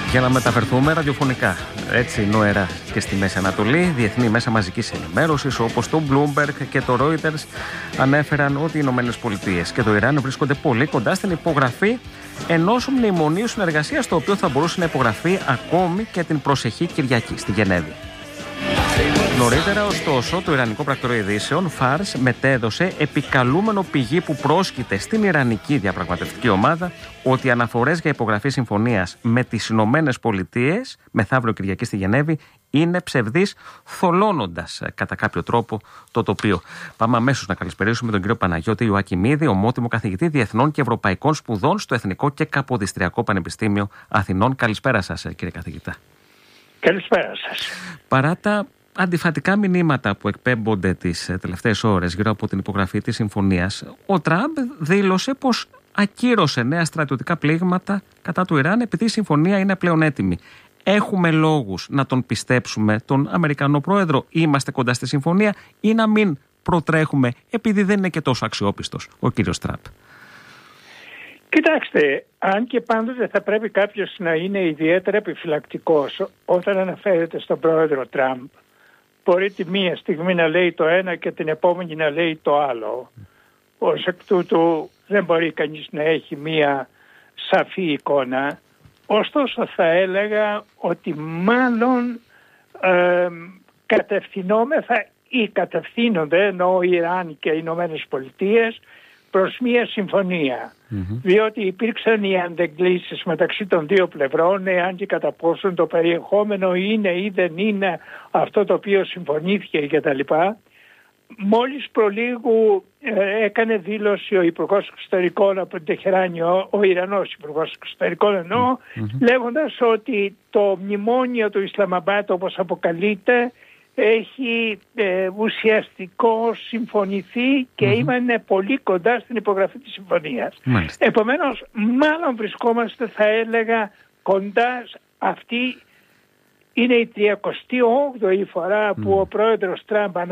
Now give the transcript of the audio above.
Για να μεταφερθούμε ραδιοφωνικά, έτσι νοερά και στη Μέση Ανατολή, διεθνή μέσα μαζικής ενημέρωσης όπως το Bloomberg και το Reuters ανέφεραν ότι οι Ηνωμένες Πολιτείες και το Ιράν βρίσκονται πολύ κοντά στην υπογραφή ενός μνημονίου συνεργασίας, το οποίο θα μπορούσε να υπογραφεί ακόμη και την προσεχή Κυριακή στη Γενέβη. Νωρίτερα, ωστόσο, το Ιρανικό Πρακτορείο Ειδήσεων, Φάρς, μετέδωσε επικαλούμενο πηγή που πρόσκειται στην Ιρανική διαπραγματευτική ομάδα ότι οι αναφορές για υπογραφή συμφωνίας με τις Ηνωμένες Πολιτείες, μεθαύριο Κυριακή στη Γενέβη, είναι ψευδείς, θολώνοντας κατά κάποιο τρόπο το τοπίο. Πάμε αμέσως να καλησπερίσουμε τον κύριο Παναγιώτη Ιωακιμίδη, ομότιμο καθηγητή Διεθνών και Ευρωπαϊκών Σπουδών στο Εθνικό και Καποδιστριακό Πανεπιστήμιο Αθηνών. Καλησπέρα σας, κύριε καθηγητά. Καλησπέρα σας. Παρά τα αντιφατικά μηνύματα που εκπέμπονται τις τελευταίες ώρες γύρω από την υπογραφή της συμφωνίας, ο Τραμπ δήλωσε πως ακύρωσε νέα στρατιωτικά πλήγματα κατά του Ιράν επειδή η συμφωνία είναι πλέον έτοιμη. Έχουμε λόγους να τον πιστέψουμε τον Αμερικανό πρόεδρο? Είμαστε κοντά στη συμφωνία ή να μην προτρέχουμε επειδή δεν είναι και τόσο αξιόπιστος ο κύριος Τραμπ? Κοιτάξτε, αν και πάντοτε θα πρέπει κάποιος να είναι ιδιαίτερα επιφυλακτικός όταν αναφέρεται στον πρόεδρο Τραμπ. Μπορεί τη μία στιγμή να λέει το ένα και την επόμενη να λέει το άλλο. Ως εκ τούτου δεν μπορεί κανείς να έχει μία σαφή εικόνα. Ωστόσο θα έλεγα ότι μάλλον κατευθυνόμεθα ή κατευθύνονται, ενώ η Ιράν και οι Ηνωμένες Πολιτείες, προς μία συμφωνία. Διότι υπήρξαν οι αντεγκλήσεις μεταξύ των δύο πλευρών, εάν και κατά πόσον το περιεχόμενο είναι ή δεν είναι αυτό το οποίο συμφωνήθηκε κτλ. Μόλις προλίγου έκανε δήλωση ο Υπουργός Εξωτερικών από την Τεχεράνη, ο Ιρανός Υπουργός Εξωτερικών λέγοντας ότι το μνημόνιο του Ισλαμαμπάτ, όπως αποκαλείται, έχει ουσιαστικό συμφωνηθεί και είναι πολύ κοντά στην υπογραφή της συμφωνίας. Επομένως, μάλλον βρισκόμαστε, θα έλεγα, κοντά. Αυτή είναι η 38η φορά που ο πρόεδρος Τραμπ